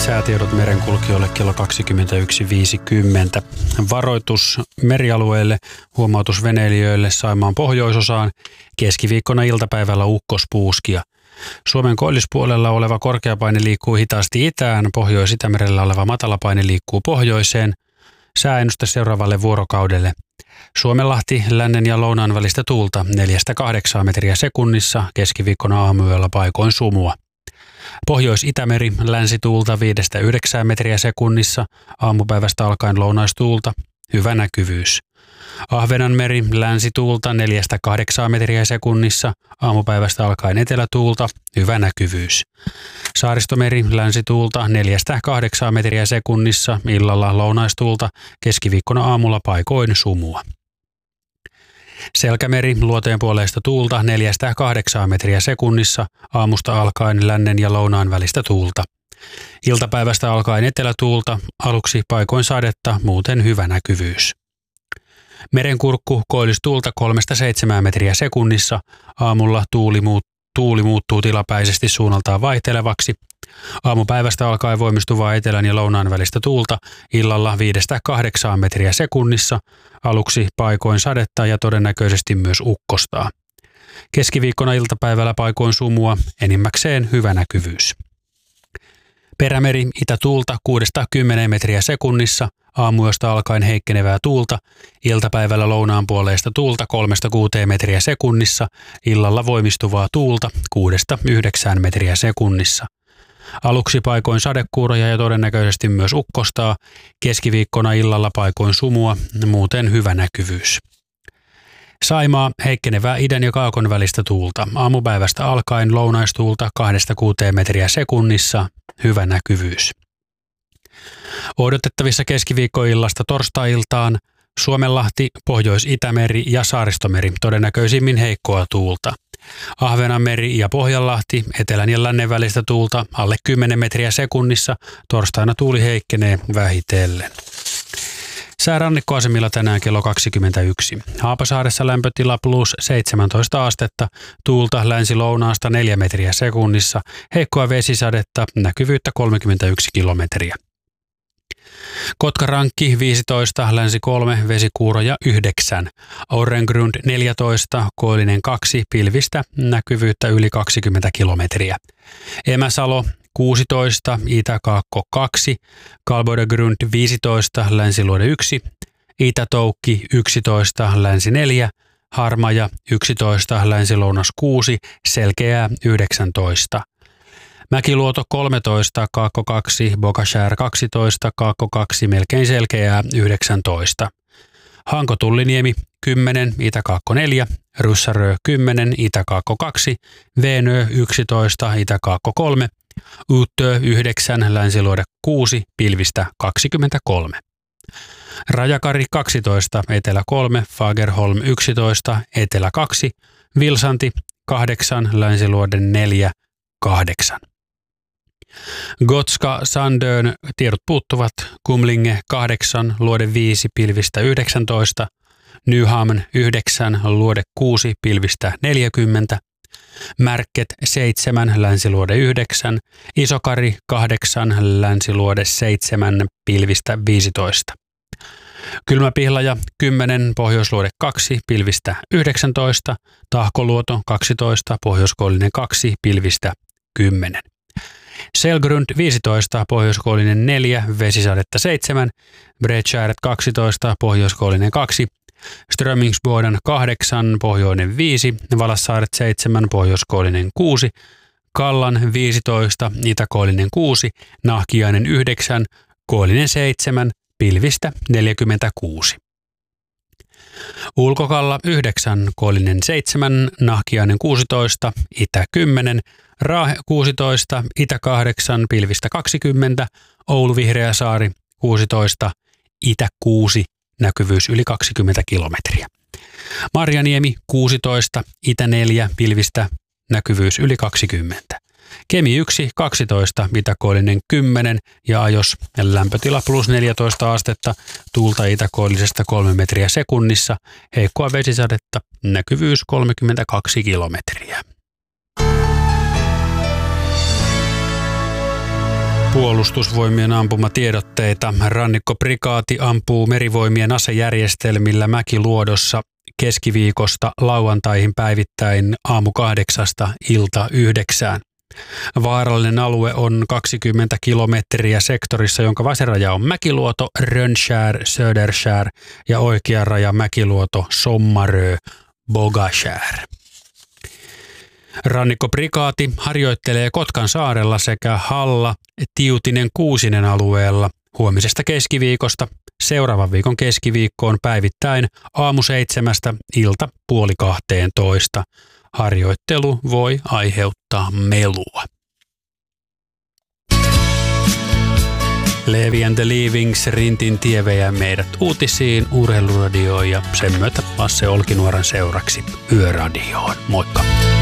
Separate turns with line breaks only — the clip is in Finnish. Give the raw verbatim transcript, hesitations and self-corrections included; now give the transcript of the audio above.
Säätiedot merenkulkijoille kello kaksikymmentäyksi viisikymmentä. Varoitus merialueille, huomautus veneilijöille Saimaan pohjoisosaan. Keskiviikkona iltapäivällä ukkospuuskia. Suomen koillispuolella oleva korkeapaine liikkuu hitaasti itään, Pohjois-Itämerellä oleva matalapaine liikkuu pohjoiseen. Sääennuste seuraavalle vuorokaudelle. Suomenlahti, lännen ja lounaan välistä tuulta neljästä kahdeksaan metriä sekunnissa, keskiviikkona aamuyöllä paikoin sumua. Pohjois-Itämeri, länsituulta viidestä yhdeksään metriä sekunnissa, aamupäivästä alkaen lounaistuulta, hyvä näkyvyys. Ahvenanmeri, länsituulta neljästä kahdeksaan metriä sekunnissa, aamupäivästä alkaen etelätuulta, hyvä näkyvyys. Saaristomeri, länsituulta neljästä kahdeksaan metriä sekunnissa, illalla lounaistuulta, keskiviikkona aamulla paikoin sumua. Selkämeri, luoteen puoleista tuulta neljästä kahdeksaan metriä sekunnissa, aamusta alkaen lännen ja lounaan välistä tuulta. Iltapäivästä alkaen etelätuulta, aluksi paikoin sadetta, muuten hyvä näkyvyys. Merenkurkku, koillistuulta kolmesta seitsemään metriä sekunnissa, aamulla tuuli, muut, tuuli muuttuu tilapäisesti suunnaltaan vaihtelevaksi. Aamupäivästä alkaen voimistuvaa etelän ja lounaan välistä tuulta, illalla viidestä kahdeksaan metriä sekunnissa, aluksi paikoin sadetta ja todennäköisesti myös ukkostaa. Keskiviikkona iltapäivällä paikoin sumua, enimmäkseen hyvä näkyvyys. Perämeri, itätuulta kuudesta kymmeneen metriä sekunnissa, aamuyöstä alkaen heikkenevää tuulta, iltapäivällä lounaan puoleista tuulta kolmesta kuuteen metriä sekunnissa, illalla voimistuvaa tuulta kuudesta yhdeksään metriä sekunnissa. Aluksi paikoin sadekuuroja ja todennäköisesti myös ukkostaa, keskiviikkona illalla paikoin sumua, muuten hyvä näkyvyys. Saimaa, heikkenevää idän ja kaakon välistä tuulta, aamupäivästä alkaen lounaistuulta kahdesta kuuteen metriä sekunnissa, hyvä näkyvyys. Odotettavissa keskiviikkoillasta torstai-iltaan Suomenlahti, Pohjois-Itämeri ja Saaristomeri, todennäköisimmin heikkoa tuulta. Ahvenanmeri ja Pohjanlahti, etelän ja lännen välistä tuulta alle kymmenen metriä sekunnissa, torstaina tuuli heikkenee vähitellen. Sää rannikkoasemilla tänään kello kaksikymmentäyksi. Haapasaaressa lämpötila plus seitsemäntoista astetta, tuulta länsi-lounaasta neljä metriä sekunnissa, heikkoa vesisadetta, näkyvyyttä kolmekymmentäyksi kilometriä. Kotkarankki viisitoista, länsi kolme, vesikuuroja yhdeksän. Orrengrund neljätoista, koillinen kaksi, pilvistä, näkyvyyttä yli kaksikymmentä kilometriä. Emäsalo kuusitoista, Itä-Kaakko kaksi, Kalboidegrund viisitoista, länsiluode yksi, Itä-Toukki yksitoista, länsi neljä, Harmaja yksitoista, länsi-lounas kuusi, Selkeää yhdeksäntoista. Mäkiluoto kolmetoista, Kaakko kaksi, Bokashär kaksitoista, Kaakko kaksi, melkein Selkeää yhdeksäntoista. Hanko-Tulliniemi kymmenen, Itä-Kaakko neljä, Ryssärö kymmenen, Itä-Kaakko kaksi, Veenö yksitoista, Itä-Kaakko kolme, Uttö yhdeksän, länsiluode kuusi, pilvistä kaksikymmentäkolme. Rajakari kaksitoista, Etelä kolme, Fagerholm yksitoista, Etelä kaksi, Vilsanti kahdeksan, länsiluode neljä, kahdeksan. Gotska, Sandön, tiedot puuttuvat, Kumlinge kahdeksan, luode viisi, pilvistä yhdeksäntoista, Nyhamn yhdeksän, luode kuusi, pilvistä neljäkymmentä, Märket seitsemän, länsiluode yhdeksän, Isokari kahdeksan, länsiluode seitsemän, pilvistä viisitoista. Kylmäpihlaja kymmenen, pohjoisluode kaksi, pilvistä yhdeksäntoista, Tahkoluoto kaksitoista, pohjoiskoillinen kaksi, pilvistä kymmenen. Selgrund viisitoista, pohjoiskoillinen neljä, vesisadetta seitsemän, Bredskäret kaksitoista, pohjoiskoillinen kaksi, Strömingsboden kahdeksan, pohjoinen viisi, Valassaaret seitsemän, pohjoiskoillinen kuusi, Kallan viisitoista, itäkoillinen kuusi, Nahkiainen yhdeksän, koillinen seitsemän, pilvistä neljäkymmentäkuusi. Ulkokalla yhdeksän, koillinen seitsemän, Nahkiainen kuusitoista, itä kymmenen, Raahe kuusitoista, itä kahdeksan, pilvistä kaksikymmentä, Oulu Vihreäsaari kuusitoista, itä kuusi, näkyvyys yli kaksikymmentä kilometriä. Marjaniemi kuusitoista, itä neljä, pilvistä, näkyvyys yli kaksikymmentä. Kemi yksi, kaksitoista, itäkoillinen kymmenen ja Ajos lämpötila plus neljätoista astetta, tuulta itäkoillisesta kolme metriä sekunnissa, heikkoa vesisadetta, näkyvyys kolmekymmentäkaksi kilometriä. Puolustusvoimien ampumatiedotteita. Rannikkoprikaati ampuu merivoimien asejärjestelmillä Mäkiluodossa keskiviikosta lauantaihin päivittäin aamu kahdeksasta ilta yhdeksään. Vaarallinen alue on kaksikymmentä kilometriä sektorissa, jonka vasen raja on Mäkiluoto, Rönnskär, Söderskär ja oikea raja Mäkiluoto, Sommarö, Bogaskär. Rannikkoprikaati harjoittelee Kotkan saarella sekä Halla, Tiutinen, Kuusinen alueella huomisesta keskiviikosta seuraavan viikon keskiviikkoon päivittäin aamu seitsemästä ilta puoli kahteentoista. Harjoittelu voi aiheuttaa melua. Levi and the Leavings, Rintin tie vie meidät uutisiin, urheiluradioon ja sen myötä Lasse Olkinuoran seuraksi Yöradioon. Moikka!